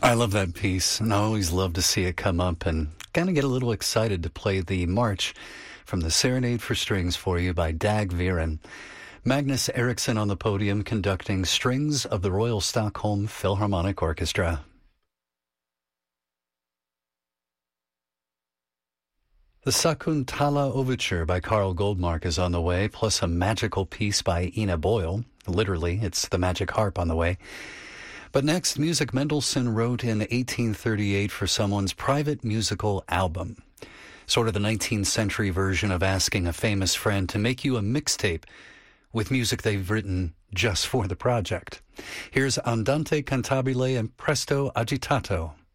I love that piece, and I always love to see it come up and kind of get a little excited to play the march from the Serenade for Strings for you by Dag Viren. Magnus Eriksson on the podium conducting strings of the Royal Stockholm Philharmonic Orchestra. The Sakuntala Overture by Carl Goldmark is on the way, plus a magical piece by Ina Boyle. Literally, it's the magic harp on the way. But next, music Mendelssohn wrote in 1838 for someone's private musical album. Sort of the 19th century version of asking a famous friend to make you a mixtape with music they've written just for the project. Here's Andante Cantabile and Presto Agitato.